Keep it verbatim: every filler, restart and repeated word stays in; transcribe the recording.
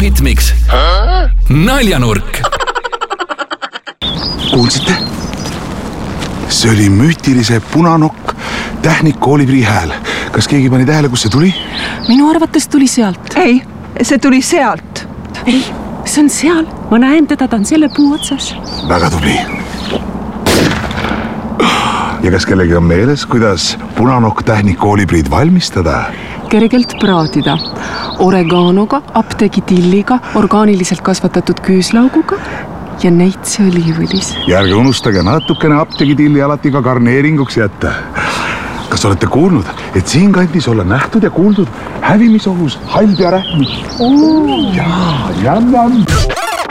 Hitmix. Naljanurk. Kuulsite? See oli müütilise punanokk tähnik koolibrii hääl. Kas keegi pani tähele, kus see tuli? Minu arvates tuli sealt. Ei, see tuli sealt. Ei, see on seal. Ma näen teda, ta on selle puu otsas. Väga tubli. Ja kas kellegi on meeles, kuidas punanokk tähnik koolibriid valmistada? Kergelt praadida. Oreganoga, apteegitilliga, orgaaniliselt kasvatatud küüslauguga ja neitse oliivõlis. Ja ärge unustage natukene apteegitilli alati ka garneeringuks jätta. Kas olete kuulnud, et siin kandis olla nähtud ja kuuldud hävimisohus hald ja rähmi? Jaa, jam, jam.